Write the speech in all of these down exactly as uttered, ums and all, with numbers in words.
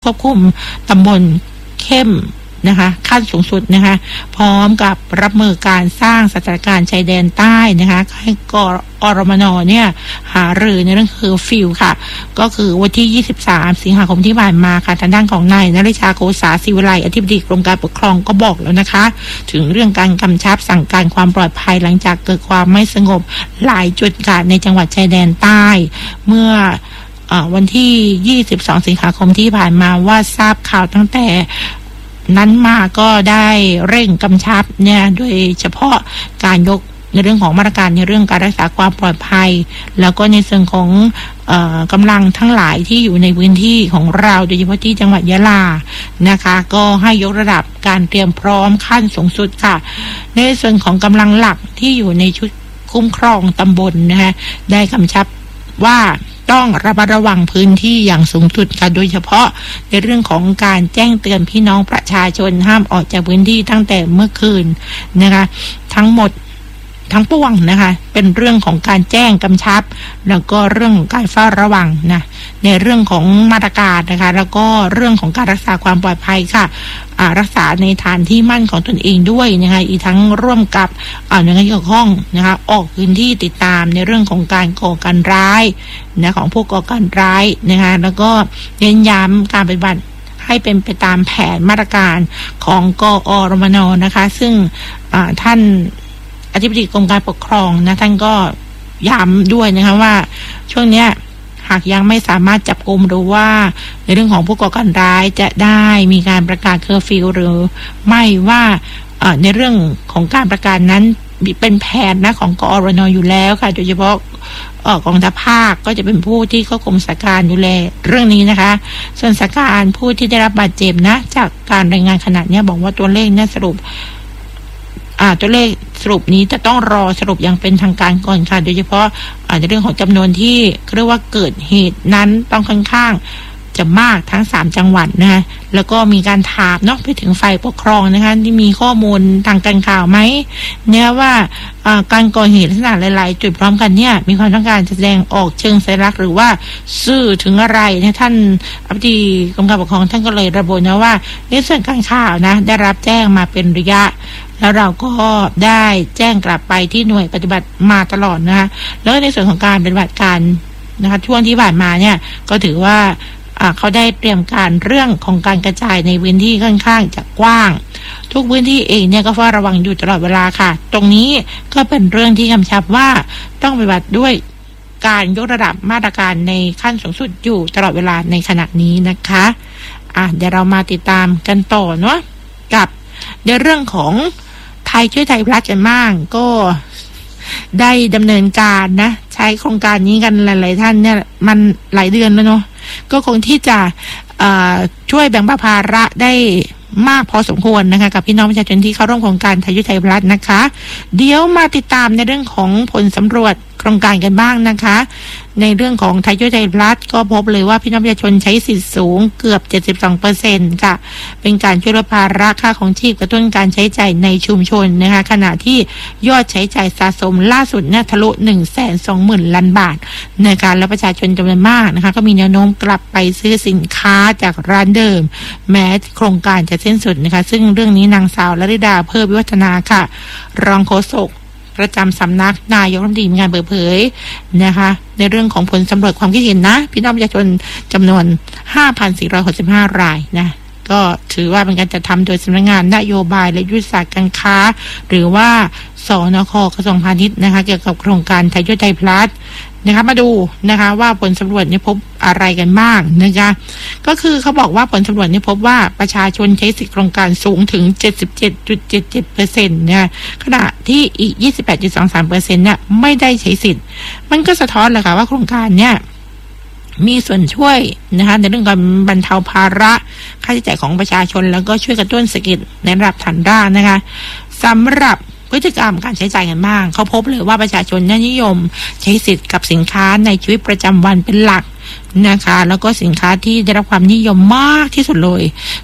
ควบคุมตำบลเข้มนะคะขั้นสูงสุดนะคะพร้อมกับรับมือการสร้างสถานการณ์ชายแดนใต้นะคะให้กอรมนเนี่ยหารือในเรื่องคือฟิลค่ะก็คือวันที่ยี่สิบสามสิงหาคมที่ผ่านมาค่ะทางด้านของนายนฤชาโกษาศิวิไลอธิบดีกรมการปกครองก็บอกแล้วนะคะถึงเรื่องการกำชับสั่งการความปลอดภัยหลังจากเกิดความไม่สงบหลายจุดค่ะในจังหวัดชายแดนใต้เมื่อวันที่ยี่สิบสองสิงหาคมที่ผ่านมาว่าทราบข่าวตั้งแต่นั้นมาก็ได้เร่งกำชับเนี่ยโดยเฉพาะการยกในเรื่องของมาตรการในเรื่องการรักษาความปลอดภัยแล้วก็ในส่วนของเอ่อกำลังทั้งหลายที่อยู่ในพื้นที่ของเราโดยเฉพาะที่จังหวัดยะลานะคะก็ให้ยกระดับการเตรียมพร้อมขั้นสูงสุดค่ะในส่วนของกำลังหลักที่อยู่ในชุดคุ้มครองตำบลนะคะได้กำชับว่าต้องระมัดระวังพื้นที่อย่างสูงสุดค่ะโดยเฉพาะในเรื่องของการแจ้งเตือนพี่น้องประชาชนห้ามออกจากพื้นที่ตั้งแต่เมื่อคืนนะคะทั้งหมดทั้งปวงนะคะเป็นเรื่องของการแจ้งกำชับแล้วก็เรื่องของการเฝ้าระวังนะในเรื่องของมาตรการนะคะแล้วก็เรื่องของการรักษาความปลอดภัยค่ะรักษาในฐานที่มั่นของตนเองด้วยนะคะอีกทั้งร่วมกับหน่วยงานที่เกี่ยวข้องนะคะออกพื้นที่ติดตามในเรื่องของการก่อการร้ายนะของผู้ก่อการร้ายนะคะแล้วก็เน้นย้ำการปฏิบัติให้เป็นไปตามแผนมาตรการของกอรมนนะคะซึ่งท่านอธิบดีกรมการปกครองนะท่านก็ย้ำด้วยนะคะว่าช่วงเนี้ยหากยังไม่สามารถจับกุมหรือว่าในเรื่องของผู้ก่อการร้ายจะได้มีการประกาศเคอร์ฟิวหรือไม่ว่าในเรื่องของการประกาศนั้นเป็นแผนนะของกอรนอยู่แล้วค่ะโดยเฉพาะกองทัพภาคก็จะเป็นผู้ที่ควบคุมสถานการณ์ดูแลเรื่องนี้นะคะส่วนสถานการณ์ผู้ที่ได้รับบาดเจ็บนะจากการรายงานขณะนี้บอกว่าตัวเลขเนี่ยสรุปอ่าตัวเลขสรุปนี้จะต้องรอสรุปอย่างเป็นทางการก่อนค่ะโดยเฉพาะอ่าในเรื่องของจำนวนที่เรียกว่าเกิดเหตุนั้นต้องค่อนข้างจะมากทั้งสามจังหวัดนะคะแล้วก็มีการถามเนาะไปถึงฝ่ายปกครองนะคะที่มีข้อมูลทางการข่าวไหมเนี่ยว่าการก่อเหตุลักษณะหลายๆจุดพร้อมกันเนี่ยมีความต้องการจะแสดงออกเชิงสัญลักษณ์หรือว่าสื่อถึงอะไรนะท่านอธิบดีกรมการปกครองท่านก็เลยระบุนะว่าในส่วนการข่าวนะได้รับแจ้งมาเป็นระยะแล้วเราก็ได้แจ้งกลับไปที่หน่วยปฏิบัติมาตลอดนะคะแล้วในส่วนของการปฏิบัติการนะคะช่วงที่ผ่านมาเนี่ยก็ถือว่าเขาได้เตรียมการเรื่องของการกระจายในพื้นที่ค่อนข้างจะกว้างทุกพื้นที่เองเนี่ยก็เฝ้าระวังอยู่ตลอดเวลาค่ะตรงนี้ก็เป็นเรื่องที่กำชับว่าต้องปฏิบัติด้วยการยกระดับมาตรการในขั้นสูงสุดอยู่ตลอดเวลาในขณะนี้นะคะอ่ะเดี๋ยวเรามาติดตามกันต่อเนาะกับในเรื่องของไทยช่วยไทยพลัสกันบ้างก็ได้ดำเนินการนะใช้โครงการนี้กันหลายๆท่านเนี่ยมันหลายเดือนแล้วเนาะก็คงที่จะช่วยแบ่งเบาภาระได้มากพอสมควรนะคะกับพี่น้องประชาชนที่เข้าร่วมโครงการไทยช่วยไทยพลัสนะคะเดี๋ยวมาติดตามในเรื่องของผลสำรวจโครงการกันบ้างนะคะในเรื่องของไทยช่วยไทยพลัสก็พบเลยว่าพี่น้องประชาชนใช้สิทธิ์สูงเกือบ เจ็ดสิบสองเปอร์เซ็นต์ ค่ะเป็นการช่วยลดภาระค่าของชีพกระตุ้นการใช้จ่ายในชุมชนนะคะขณะที่ยอดใช้จ่ายสะสมล่าสุดเนี่ยทะลุ หนึ่งแสนสองหมื่น ล้านบาทนะคะและประชาชนจำนวนมากนะคะก็มีแนวโน้มกลับไปซื้อสินค้าจากร้านเดิมแม้โครงการจะสิ้นสุดนะคะซึ่งเรื่องนี้นางสาวลลิดาเพิ่มวิวัฒนาค่ะรองโฆษกประจำสำนักนายกรัฐมนตรีมีการเปิดเผยนะคะในเรื่องของผลสำรวจความคิดเห็นนะพี่น้องประชาชนจำนวน ห้าพันสี่ร้อยหกสิบห้า รายนะก็ถือว่าเป็นการจัดทำโดยสำนักงานนโยบายและยุทธศาสตร์การค้าหรือว่าสนค.กระทรวงพาณิชย์นะคะเกี่ยวกับโครงการไทยช่วยไทยพลัสนะคะมาดูนะคะว่าผลสำรวจนี้พบอะไรกันบ้างนะคะก็คือเขาบอกว่าผลสำรวจนี้พบว่าประชาชนใช้สิทธิโครงการสูงถึง เจ็ดสิบเจ็ดจุดเจ็ดเจ็ดเปอร์เซ็นต์ นะขณะที่อีก ยี่สิบแปดจุดสองสามเปอร์เซ็นต์ เนี่ยไม่ได้ใช้สิทธิ์มันก็สะท้อนเลยค่ะว่าโครงการเนี่ยมีส่วนช่วยนะคะในเรื่องการบรรเทาภาระค่าใช้จ่ายของประชาชนแล้วก็ช่วยกระตุ้นเศรษฐกิจในระดับฐานรากนะคะสำหรับพฤติกรรมการใช้จ่ายกันบ้างเขาพบเลยว่าประชาชนนิยมใช้สิทธิ์กับสินค้าในชีวิตประจำวันเป็นหลักนะคะแล้วก็สินค้าที่ได้รับความนิยมมากที่สุดเลย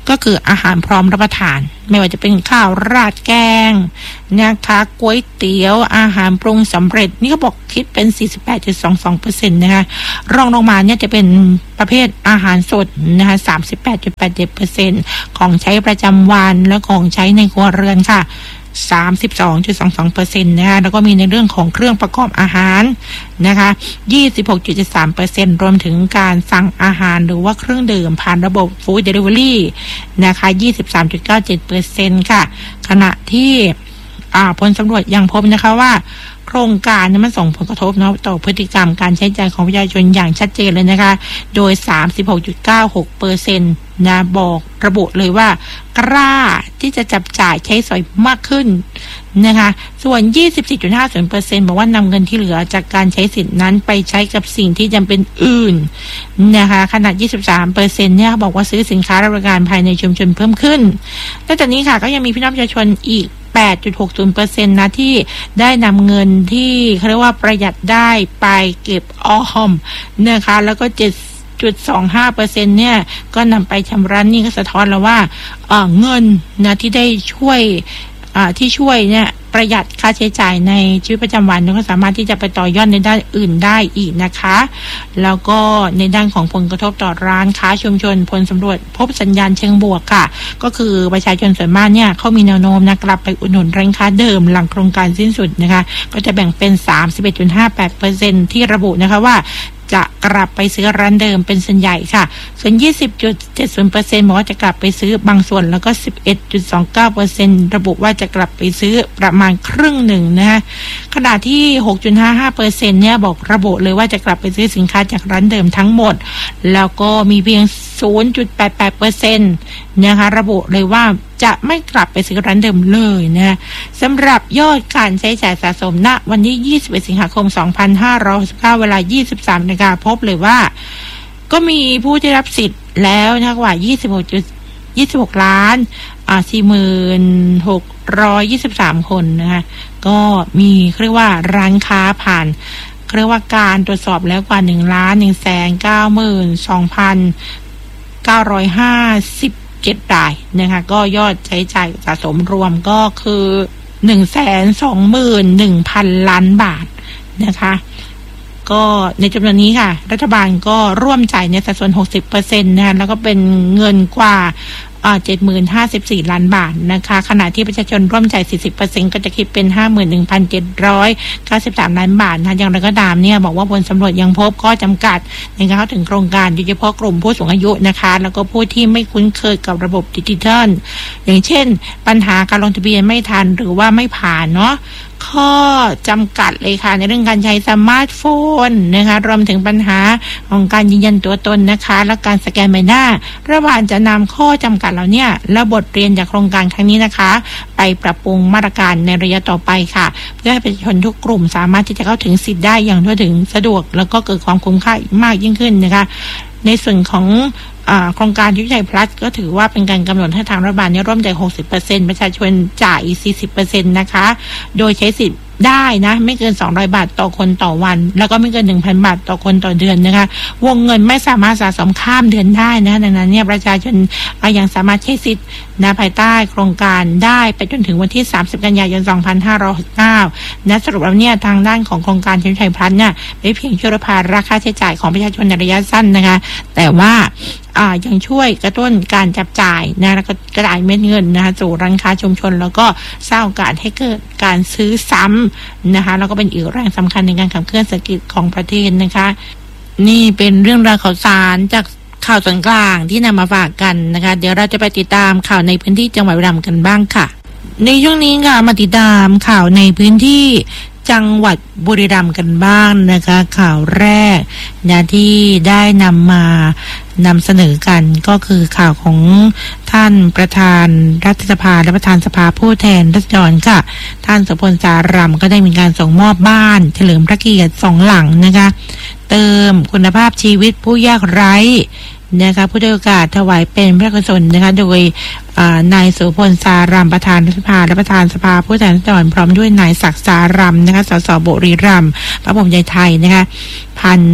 ก็คืออาหารพร้อมรับประทานไม่ว่าจะเป็นข้าวราดแกงนะคะก๋วยเตี๋ยวอาหารปรุงสำเร็จนี่ก็บอกคิดเป็น สี่สิบแปดจุดสองสองเปอร์เซ็นต์ นะคะรองลงมาเนี่ยจะเป็นประเภทอาหารสดนะคะ สามสิบแปดจุดแปดเจ็ดเปอร์เซ็นต์ ของใช้ประจำวันและของใช้ในครัวเรือนค่ะสามสิบสองจุดสองสองเปอร์เซ็นต์ นะคะแล้วก็มีในเรื่องของเครื่องประกอบอาหารนะคะยี่สิบหกจุดเจ็ดสามเปอร์เซ็นต์ รวมถึงการสั่งอาหารหรือว่าเครื่องดื่มผ่านระบบฟู้ดเดลิเวอรี่นะคะ ยี่สิบสามจุดเก้าเจ็ดเปอร์เซ็นต์ ค่ะขณะที่อ่าผลสำรวจยังพบนะคะว่าโครงการนี้มันส่งผลกระทบเนาะต่อพฤติกรรมการใช้จ่ายของประชาชนอย่างชัดเจนเลยนะคะโดย สามสิบหกจุดเก้าหกเปอร์เซ็นต์ นะบอกระบุเลยว่ากล้าที่จะจับจ่ายใช้สอยมากขึ้นนะคะส่วน ยี่สิบสี่จุดห้าศูนย์เปอร์เซ็นต์ บอกว่านำเงินที่เหลือจากการใช้สิทธินั้นไปใช้กับสิ่งที่จำเป็นอื่นนะคะขนาด ยี่สิบสามเปอร์เซ็นต์ เนี่ยบอกว่าซื้อสินค้าและบริการภายในชุมชนเพิ่มขึ้นและจากนี้ค่ะก็ยังมีพี่น้องประชาชนอีกแปดจุดหกศูนย์เปอร์เซ็นต์ นะที่ได้นำเงินที่เขาเรียกว่าประหยัดได้ไปเก็บออมนะคะแล้วก็เจ็ดจุดสองห้าเปอร์เซ็นต์ เนี่ยก็นำไปชำระหนี้ก็สะท้อนแล้วว่าเอ่อเงินนะที่ได้ช่วยอ่าที่ช่วยเนี่ยประหยัดค่าใช้จ่ายในชีวิตประจำวันก็สามารถที่จะไปต่อยอดในด้านอื่นได้อีกนะคะแล้วก็ในด้านของผลกระทบต่อร้านค้าชุมชนผลสำรวจพบสัญญาณเชิงบวกค่ะก็คือประชาชนส่วนมากเนี่ยเขามีแนวโน้มนะกลับไปอุดหนุนร้านค้าเดิมหลังโครงการสิ้นสุดนะคะก็จะแบ่งเป็น สามสิบเอ็ดจุดห้าแปดเปอร์เซ็นต์ ที่ระบุนะคะว่าจะกลับไปซื้อร้านเดิมเป็นส่วนใหญ่ค่ะส่วน ยี่สิบจุดเจ็ดศูนย์เปอร์เซ็นต์ บอกว่าจะกลับไปซื้อบางส่วนแล้วก็ สิบเอ็ดจุดสองเก้าเปอร์เซ็นต์ ระบุว่าจะกลับไปซื้อประมาณครึ่งหนึ่งนะฮะขณะที่ หกจุดห้าห้าเปอร์เซ็นต์ เนี่ยบอกระบุเลยว่าจะกลับไปซื้อสินค้าจากร้านเดิมทั้งหมดแล้วก็มีเพียง ศูนย์จุดแปดแปดเปอร์เซ็นต์ นะคะระบุเลยว่าจะไม่กลับไปซื้อร้านเดิมเลยนะสำหรับยอดการใช้จ่ายสะสมณวันที่ยี่สิบเอ็ดสิงหาคมสองพันห้าร้อยหกสิบเก้าเวลา ยี่สิบสามนาฬิกาพบเลยว่าก็มีผู้ได้รับสิทธิ์แล้วนะกว่ายี่สิบหกจุดยี่สิบหกล้านอ่า สี่หมื่นหกร้อยยี่สิบสาม คนนะคะก็มีเรียกว่าร้านค้าผ่านเรียกว่าการตรวจสอบแล้วกว่าหนึ่งล้านหนึ่งแสนเก้าหมื่นสองพันเก้าร้อยห้าสิบเจ็ดรายนะคะก็ยอดใช้จ่ายสะสมรวมก็คือ หนึ่งแสนสองหมื่นหนึ่งพัน ล้านบาทนะคะก็ในจำนวนนี้ค่ะรัฐบาลก็ร่วมจ่ายในสัดส่วน หกสิบเปอร์เซ็นต์ นะคะแล้วก็เป็นเงินกว่าอ่า เจ็ดหมื่นห้าสิบสี่ ล้านบาทนะคะขณะที่ประชาชนร่วมจ่าย สี่สิบเปอร์เซ็นต์ ก็จะคิดเป็น ห้าหมื่นหนึ่งพันเจ็ดร้อยเก้าสิบสาม ล้านบาทนะอย่างไรก็ตามเนี่ยบอกว่าผลสำรวจยังพบข้อจำกัดในการเข้าถึงโครงการโดยเฉพาะกลุ่มผู้สูงอายุนะคะแล้วก็ผู้ที่ไม่คุ้นเคยกับระบบดิจิทัลอย่างเช่นปัญหาการลงทะเบียนไม่ทันหรือว่าไม่ผ่านเนาะข้อจำกัดเลยค่ะในเรื่องการใช้สมาร์ทโฟนนะคะรวมถึงปัญหาของการยืนยันตัวตนนะคะและการสแกนใบหน้ารัฐบาลจะนำข้อจำกัดเหล่านี้และบทเรียนจากโครงการครั้งนี้นะคะไปปรับปรุงมาตรการในระยะต่อไปค่ะเพื่อให้ประชาชนทุกกลุ่มสามารถที่จะเข้าถึงสิทธิ์ได้อย่างทั่วถึงสะดวกแล้วก็เกิดความคุ้มค่ามากยิ่งขึ้นนะคะในส่วนของโครงการยุทธชัยพลัสก็ถือว่าเป็นการกำหนดให้ทางรัฐบาลร่วมจ่าย หกสิบเปอร์เซ็นต์ ประชาชนจ่าย สี่สิบเปอร์เซ็นต์ นะคะโดยใช้สิทธิ์ได้นะไม่เกินสองร้อยบาทต่อคนต่อวันแล้วก็ไม่เกิน หนึ่งพัน บาทต่อคนต่อเดือนนะคะวงเงินไม่สามารถสะสมข้ามเดือนได้นะดังนั้นเนี่ยประชาชนยังสามารถใช้สิทธิ์นะภายใต้โครงการได้ไปจนถึงวันที่สามสิบกันยายนสองพันห้าร้อยหกสิบเก้านะสรุปแล้วเนี่ยทางด้านของโครงการยุทธชัยพลัสเนี่ยไม่เพียงช่วยลดภาระค่าใช้จ่ายของประชาชนในระยะสั้นนะคะแต่ว่าอ่ายังช่วยกระตุ้นการจับจ่ายนะแล้วก็กระจายเม็ดเงินนะคะสู่ร้านค้าชุมชนแล้วก็สร้างโอกาสให้เกิดการซื้อซ้ำนะคะแล้วก็เป็นอีกแรงสำคัญในการขับเคลื่อนเศรษฐกิจของประเทศนะคะนี่เป็นเรื่องราวข่าวสารจากข่าวส่วนกลางที่นำมาฝากกันนะคะเดี๋ยวเราจะไปติดตามข่าวในพื้นที่จังหวัดบุรีรัมย์กันบ้างค่ะในช่วงนี้ค่ะมาติดตามข่าวในพื้นที่จังหวัดบุรีรัมย์กันบ้างนะคะข่าวแรกนะที่ได้นำมานำเสนอกันก็คือข่าวของท่านประธานรัฐสภาและประธานสภาผู้แทนราษฎรค่ะท่านโสพลสารำก็ได้มีการส่งมอบบ้านเฉลิมพระเกียรติสองหลังนะคะเติมคุณภาพชีวิตผู้ยากไร้นะคะผู้ได้โอกาสถวายเป็นพระกุศลนะคะโดยนายโสพลสารำประธานรัฐสภาและประธานสภาผู้แทนราษฎรพร้อมด้วยนายศักดิ์สารำนะคะสสบุรีรัมย์พรรคภูมิใจไทยนะคะพัน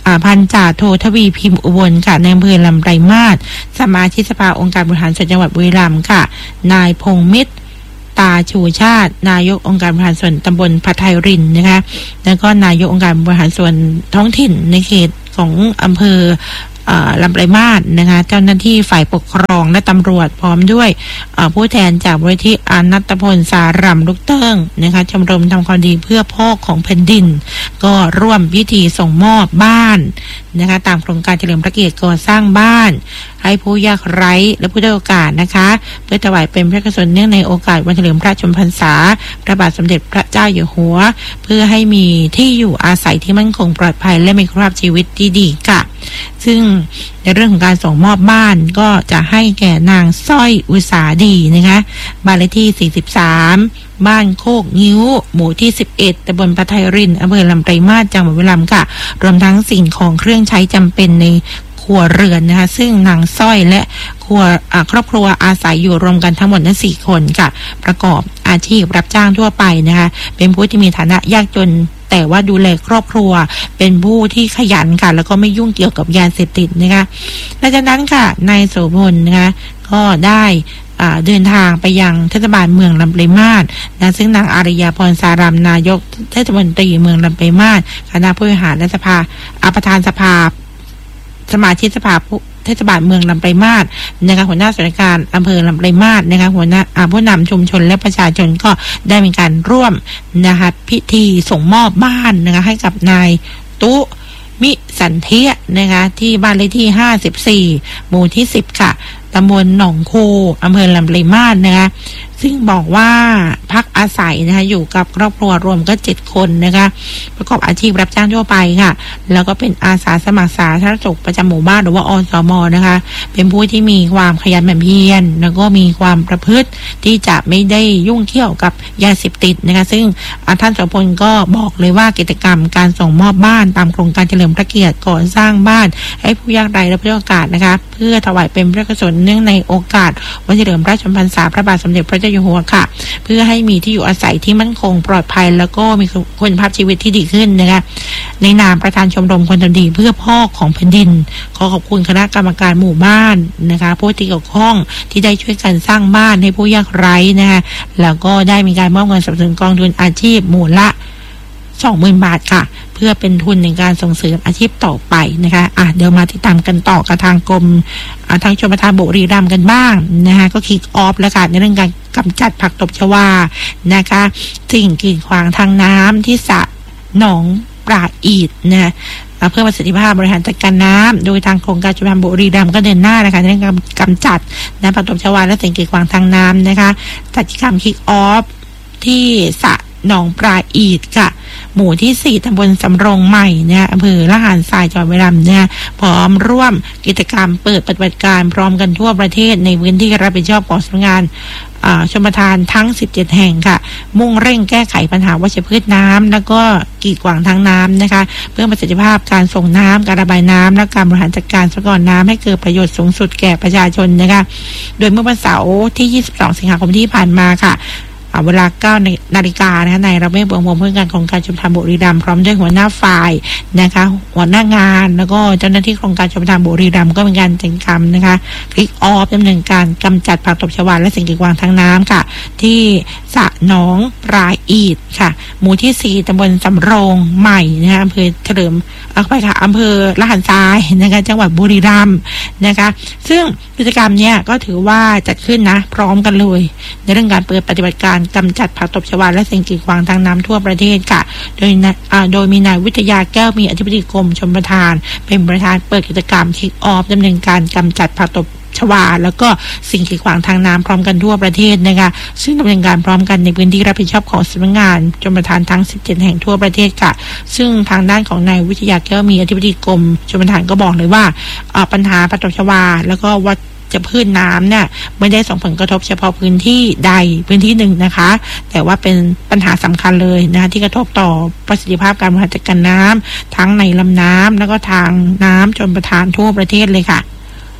พันจ่าโททวีพิมพ์อุบลค่ะในอำเภอลำไยมาศสมาชิกสภาองค์การบริหารส่วนจังหวัดบุรีรัมย์ค่ะนายพงษ์มิตรตาชูชาตินายกองค์การบริหารส่วนตำบลพัทไทยรินนะคะแล้วก็นายกองค์การบริหารส่วนท้องถิ่นในเขตของอำเภอลำไยมาศนะคะเจ้าหน้าที่ฝ่ายปกครองและตำรวจพร้อมด้วยผู้แทนจากมูลนิธิอนัตพลสารำลูกเติ้งนะคะชมรมทำความดีเพื่อพ่อของแผ่นดินก็ร่วมพิธีส่งมอบบ้านนะคะตามโครงการเฉลิมพระเกียรติก่อสร้างบ้านให้ผู้ยากไร้และผู้ด้อยโอกาสนะคะเพื่อถวายเป็นพระกุศลเนื่องในโอกาสวันเฉลิมพระชนมพรรษาพระบาทสมเด็จพระเจ้าอยู่หัวเพื่อให้มีที่อยู่อาศัยที่มั่นคงปลอดภัยและมีคุณภาพชีวิตที่ดีค่ะซึ่งในเรื่องของการส่งมอบบ้านก็จะให้แก่นางสร้อยอุษาดีนะคะบ้านเลขที่สี่สิบสามบ้านโคกงิ้วหมู่ที่สิบเอ็ดตำบลพัทไทยรินอำเภอลำไยมาศจังหวัดบุรีรัมย์ค่ะรวมทั้งสิ่งของเครื่องใช้จำเป็นในครัวเรือนนะคะซึ่งนางสร้อยและครัวครอบครัวอาศัยอยู่รวมกันทั้งหมดนั้นสี่คนค่ะประกอบอาชีพรับจ้างทั่วไปนะคะเป็นผู้ที่มีฐานะยากจนแต่ว่าดูแลครอบครัวเป็นผู้ที่ขยันค่ะแล้วก็ไม่ยุ่งเกี่ยวกับยาเสพติดนะคะหลังจากนั้นค่ะนายโสพลนะคะก็ได้เดินทางไปยังเทศบาลเมืองลำไยมาศนะซึ่งนางอารยาพรสารำนายกเทศมนตรีเมืองลำไยมาศคณะผู้บริหารและสภาประธานสภาสมาชิกสภาเทศบาลเมืองลำไยมาศนะคะหัวหน้าส่วนราชการอำเภอลำไยมาศนะคะหัวหน้าผู้นำชุมชนและประชาชนก็ได้มีการร่วมนะคะพิธีส่งมอบบ้านนะคะให้กับนายตุมิสันเทียนะคะที่บ้านเลขที่ห้าสิบสี่หมู่ที่สิบค่ะตำบลหนองโคอำเภอลำไยมาศนะคะซึ่งบอกว่าพักอาศัยนะคะอยู่กับครอบครัวรวมก็เจ็ดคนนะคะประกอบอาชีพรับจ้างทั่วไปค่ะแล้วก็เป็นอาสาสมัครสาธารณสุขประจำหมู่บ้านหรือว่าอสม.นะคะเป็นผู้ที่มีความขยันหมั่นเพียรแล้วก็มีความประพฤติที่จะไม่ได้ยุ่งเกี่ยวกับยาเสพติดนะคะซึ่งท่านโสพลก็บอกเลยว่ากิจกรรมการส่งมอบบ้านตามโครงการเฉลิมพระเกียรติก่อสร้างบ้านให้ผู้ยากไร้และผู้ด้อยโอกาสนะคะเพื่อถวายเป็นพระกุศลเนื่องในโอกาสวันเฉลิมพระชนมพรรษาพระบาทสมเด็จพระเจ้าอยู่หัวค่ะเพื่อให้มีที่อยู่อาศัยที่มั่นคงปลอดภัยแล้วก็มีคุณภาพชีวิตที่ดีขึ้นนะคะในนามประธานชมรมคนทำดีเพื่อพ่อของแผ่นดินขอขอบคุณคณะกรรมการหมู่บ้านนะคะผู้ที่เกี่ยวข้องที่ได้ช่วยกันสร้างบ้านให้ผู้ยากไร้นะคะแล้วก็ได้มีการมอบเงินสนับสนุนกองทุนอาชีพหมู่ละสองหมื่นบาทค่ะเพื่อเป็นทุนในการส่งเสริมอาชีพต่อไปนะคะอ่ะเดี๋ยวมาติดตามกันต่อกับทางกรมทางชลประทานบุรีรัมย์กันบ้างนะคะก็คิกออฟแล้วค่ะในเรื่องการกำจัดผักตบชวานะคะสิ่งกีดขวางทางน้ำที่สระหนองปลาอีดนะเพื่อประสิทธิภาพบริหารจัดการน้ำโดยทางโครงการชลประทานบุรีรัมย์ก็เดินหน้านะคะในเรื่องการกำจัดนะผักตบชวาและสิ่งกีดขวางทางน้ำนะคะจัดกิจกรรมคิกออฟที่สระหนองปลาอีดค่ะหมู่ที่สี่ตำบลสำโรงใหม่เนี่ยอำเภอละหารทรายจังหวัดบุรีรัมย์เนี่ยพร้อมร่วมกิจกรรมเปิดปฏิบัติการพร้อมกันทั่วประเทศในพื้นที่รับผิดชอบของสำนักงานชลประทานทั้งสิบเจ็ดแห่งค่ะมุ่งเร่งแก้ไขปัญหาวัชพืชน้ำแล้วก็กีดขวางทางน้ำนะคะเพื่อประสิทธิภาพการส่งน้ำการระบายน้ำและการบริหารจัดการทรัพยากรน้ำให้เกิดประโยชน์สูงสุดแก่ประชาชนนะคะโดยเมื่อวันเสาร์ที่ยี่สิบสองสิงหาคมที่ผ่านมาค่ะเวลาเก้านาฬิกานะคะนายระเมศ บัวพงษ์ผู้การโครงการชลประทานบุรีรัมย์พร้อมด้วยหัวหน้าฝ่ายนะคะหัวหน้างานแล้วก็เจ้าหน้าที่โครงการชลประทานบุรีรัมย์ก็มีการจัดกิจกรรมนะคะคลิกออฟดำเนินการกำจัดผักตบชวาและสิ่งกีดขวางทางน้ำค่ะที่สระหนองปลาอีดค่ะหมู่ที่สี่ตำบลสำโรงใหม่นะคะอำเภอเฉลิมเอาไปค่ะอำเภอละหารทรายนะคะจังหวัดบุรีรัมย์นะคะซึ่งกิจกรรมเนี้ยก็ถือว่าจัดขึ้นนะพร้อมกันเลยในเรื่องการเปิดปฏิบัติการกำจัดผักตบชวาและสิ่งกีดขวางทางน้ำทั่วประเทศค่ะโดยโดยมีนายวิทยาแก้วมีอธิบดีกรมชลประทานเป็นประธานเปิดกิจกรรมคิกออฟดำเนินการกำจัดผักตบชวาแล้วก็สิ่งกีดขวางทางน้ำพร้อมกันทั่วประเทศนะคะซึ่งดำเนินการพร้อมกันในพื้นที่รับผิดชอบของสำนักงานชลประทานทั้งสิบเจ็ดแห่งทั่วประเทศค่ะซึ่งทางด้านของนายวิทยาแก้วมีอธิบดีกรมชลประทานก็บอกเลยว่าปัญหาผักตบชวาแล้วก็วัดจะพืชน้ำเนี่ยไม่ได้ส่งผลกระทบเฉพาะพื้นที่ใดพื้นที่หนึ่งนะคะแต่ว่าเป็นปัญหาสำคัญเลยนะที่กระทบต่อประสิทธิภาพการบริหารจัดการน้ำทั้งในลำน้ำแล้วก็ทางน้ำชลประทานทั่วประเทศเลยค่ะ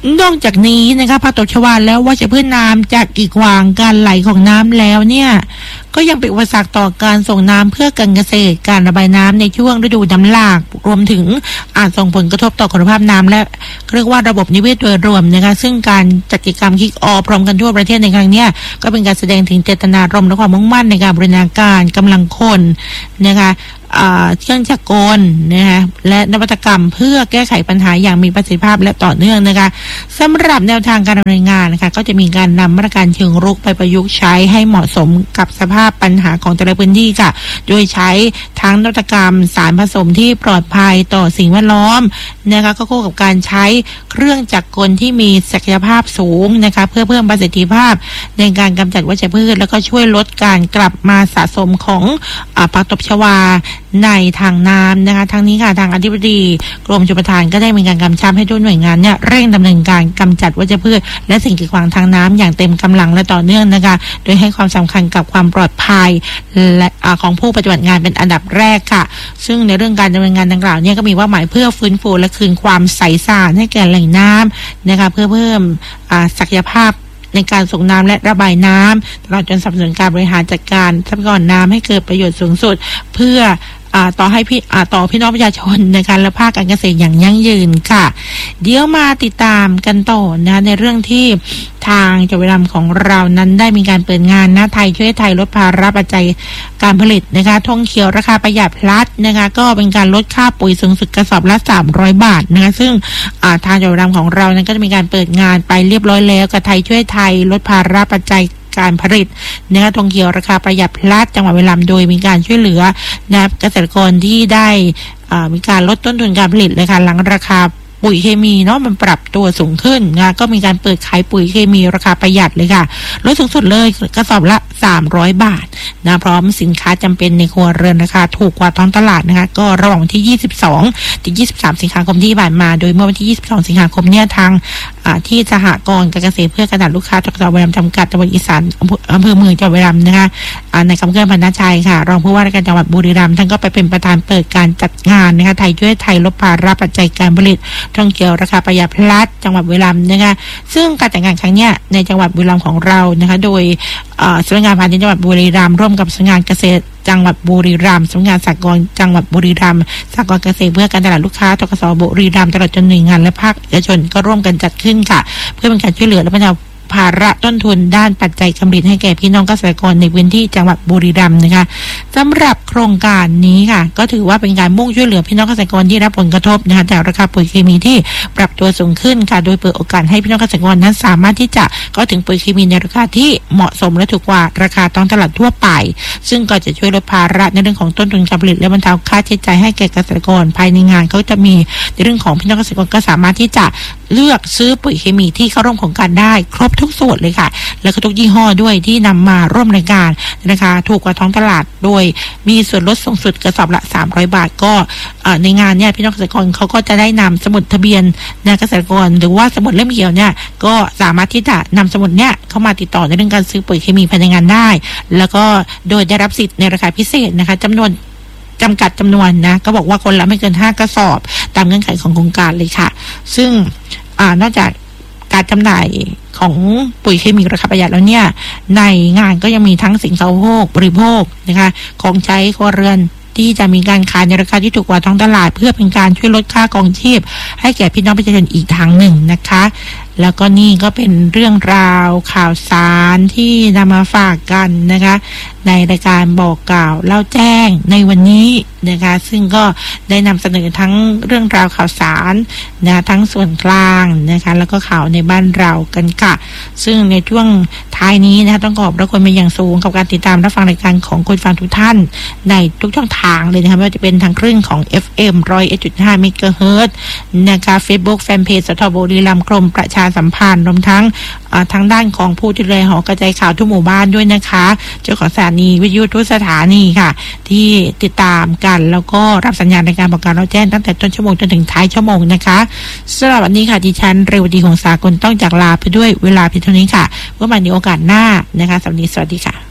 นอกจากนี้นะคะผักตบชวาแล้ววัชพืชน้ำจากกีดขวางการไหลของน้ำแล้วเนี่ยก็ยังเป็นอุปสรรคต่อการส่งน้ำเพื่อการเกษตรการระบายน้ำในช่วงฤดูน้ำหลากรวมถึงอาจส่งผลกระทบต่อคุณภาพน้ำและเรียกว่าระบบนิเวศโดยรวมนะคะซึ่งการจัดกิจกรรมคิกออฟพร้อมกันทั่วประเทศในครั้งนี้ก็เป็นการแสดงถึงเจตนารมณ์และความมุ่งมั่นในการบูรณาการกำลังคนนะคะเครื่องจักรกลนะคะและนวัตกรรมเพื่อแก้ไขปัญหาอย่างมีประสิทธิภาพและต่อเนื่องนะคะสำหรับแนวทางการดำเนินงานนะคะก็จะมีการนำมาตรการเชิงรุกไปประยุกต์ใช้ให้เหมาะสมกับสภาพปัญหาของแต่ละพื้นที่ค่ะโดยใช้ทั้งนวัตกรรมสารผสมที่ปลอดภัยต่อสิ่งแวดล้อมนะคะก็คู่กับการใช้เครื่องจักรกลที่มีศักยภาพสูงนะคะเพื่อเพิ่มประสิทธิภาพในการกำจัดวัชพืชแล้วก็ช่วยลดการกลับมาสะสมของผักตบชวาในทางน้ำนะคะทั้งนี้ค่ะทางอธิบดีกรมชลประทานก็ได้มีการกำชับให้ทุกหน่วยงานเนี่ยเร่งดำเนินการกำจัดวัชพืชและสิ่งกีดขวางทางน้ำอย่างเต็มกำลังและต่อเนื่องนะคะโดยให้ความสำคัญกับความปลอดภัยและของผู้ปฏิบัติงานเป็นอันดับแรกค่ะซึ่งในเรื่องการดำเนินงานดังกล่าวเนี่ยก็มีเป้าหมายเพื่อฟื้นฟูและคืนความใสสะอาดให้แก่แหล่งน้ำนะคะเพื่อเพิ่มศักยภาพในการส่งน้ำและระบายน้ำตลอดจนสนับสนุนการบริหารจัดการทรัพยากรน้ำให้เกิดประโยชน์สูงสุดเพื่อต่อให้พี่ต่อพี่น้องประชาชนนะคะและภาคการเกษตรอย่างยั่งยืนค่ะเดี๋ยวมาติดตามกันต่อนะในเรื่องที่ทางจังหวัดบุรีรัมย์ของเรานั้นได้มีการเปิดงานนะไทยช่วยไทยลดภาระปัจจัยการผลิตนะคะธงเขียวราคาประหยัดพลัดนะคะก็เป็นการลดค่าปุ๋ยสูงสุดกระสอบละสามร้อยบาทนะคะซึ่งทางจังหวัดบุรีรัมย์ของเรานั้นก็จะมีการเปิดงานไปเรียบร้อยแล้วกับไทยช่วยไทยลดภาระปัจจัยการผลิตนะคะธงเขียวราคาประหยัดพลัดจังหวัดบุรีรัมย์โดยมีการช่วยเหลือนะเกษตรกรที่ได้มีการลดต้นทุนการผลิตเลยค่ะหลังราคาปุ๋ยเคมีเนาะมันปรับตัวสูงขึ้นนะก็มีการเปิดขายปุ๋ยเคมีราคาประหยัดเลยค่ะลดสูงสุดเลยกระสอบละสามร้อยบาทนะพร้อมสินค้าจำเป็นในครัวเรือนราคาถูกกว่าท้องตลาดนะคะก็ระหว่างวันที่ยี่สิบสองถึงยี่สิบสามสิงหาคมที่ผ่านมาโดยเมื่อวันที่ยี่สิบสองสิงหาคมเนี่ยทางที่สหกรณ์การเกษตรเพื่อการตลาดลูกค้าจังหวัดบุรีรัมย์จำกัดจังหวัดอีสานอำเภอเมืองจังหวัดบุรีรัมย์นะคะในคำเกื้อพันนาชัยค่ะรองผู้ว่าราชการจังหวัดบุรีรัมย์ท่านก็ไปเป็นประธานเปิดการจัดงานนะคะไทยช่วยไทยลดภาระปัจจัยการผลิตท่องเที่ยวราคาประหยัดพลัดจังหวัดบุรีรัมย์นะคะซึ่งการจัดงานครั้งนี้ในจังหวัดบุรีรัมย์ของเรานะคะโดยสำนักงานพาณิชย์จังหวัดบุรีรัมย์ร่วมกับสำนักงานเกษตรจังหวัดบุรีรัมย์สำนักงานสหกรณ์จังหวัดบุรีรัมย์สหกรณ์เกษตรเพื่อการตลาดลูกค้าทกสบุรีรัมย์ตลอดจนหน่วยงานและภาคเอกชนก็ร่วมกันจัดขึ้นค่ะเพื่อเป็นการช่วยเหลือและบรรเทาภาระต้นทุนด้านปัจจัยการผลิตให้แก่พี่น้องเกษตรกรในพื้นที่จังหวัดบุรีรัมย์นะคะสำหรับโครงการนี้ค่ะก็ถือว่าเป็นการมุ่งช่วยเหลือพี่น้องเกษตรกรที่รับผลกระทบนะคะจากราคาปุ๋ยเคมีที่ปรับตัวสูงขึ้นค่ะโดยเปิดโอกาสให้พี่น้องเกษตรกรนั้นสามารถที่จะเข้าถึงปุ๋ยเคมีในราคาที่เหมาะสมและถูกกว่าราคาท้องตลาดทั่วไปซึ่งก็จะช่วยลดภาระในเรื่องของต้นทุนการผลิตและบรรเทาค่าใช้จ่ายให้แก่เกษตรกรภายในงานเขาจะมีในเรื่องของพี่น้องเกษตรกรก็สามารถที่จะเลือกซื้อปุ๋ยเคมีที่เข้าร่วมโครงการได้ครบทุกส่วนเลยค่ะแล้วก็ทุกยี่ห้อด้วยที่นำมาร่วมรายการนะคะถูกกว่าท้องตลาดโดยมีส่วนลดสูงสุดกระสอบละสามร้อยบาทก็ในงานเนี่ยพี่น้องเกษตรกรเขาก็จะได้นำสมุดทะเบียนนะเกษตรกรหรือว่าสมุดเล่มเขียวเนี่ยก็สามารถที่จะนำสมุดเนี่ยเข้ามาติดต่อในเรื่องการซื้อปุ๋ยเคมีภายในงานได้แล้วก็โดยได้รับสิทธิ์ในราคาพิเศษนะคะจำนวนจำกัดจำนวนนะก็บอกว่าคนละไม่เกินห้ากระสอบตามเงื่อนไขของโครงการเลยค่ะซึ่งอ่านอกจากการจำหน่ายของปุ๋ยเคมีราคาประหยัดแล้วเนี่ยในงานก็ยังมีทั้งสินค้าโภคบริโภคนะคะของใช้ครัวเรือนที่จะมีการขายในราคาที่ถูกกว่าท้องตลาดเพื่อเป็นการช่วยลดค่าครองชีพให้แก่พี่น้องประชาชนอีกทางหนึ่งนะคะแล้วก็นี่ก็เป็นเรื่องราวข่าวสารที่นำมาฝากกันนะคะในรายการบอกกล่าวเล่าแจ้งในวันนี้นะคะซึ่งก็ได้นำเสนอทั้งเรื่องราวข่าวสารนะทั้งส่วนกลางนะคะแล้วก็ข่าวในบ้านเรากันค่ะซึ่งในช่วงท้ายนี้นะคะต้องขอบพระคุณเป็นอย่างสูงกับการติดตามรับฟังรายการของคุณฟังทุกท่านในทุกช่องทางเลยนะคะไม่ว่าจะเป็นทางคลื่นของ เอฟ เอ็ม หนึ่งร้อยเอ็ดจุดห้า เมกะเฮิรตซ์นะคะ Facebook Fanpage สทบบุรีรัมย์กรมประชาสัมพันธ์รวมทั้งทางด้านของผู้ดูแลหอกระจายข่าวทุกหมู่บ้านด้วยนะคะเจ้าของสถานีวิทยุทุกสถานีค่ะที่ติดตามกันแล้วก็รับสัญญาณในการบอกกล่าวเราแจ้งตั้งแต่ต้นชั่วโมงจนถึงท้ายชั่วโมงนะคะสำหรับวันนี้ค่ะดิฉันเรวดีหงสากลต้องจากลาไปด้วยเวลาเพียงเท่านี้ค่ะเมื่อมาในโอกาสหน้านะคะสวัสดีสวัสดีค่ะ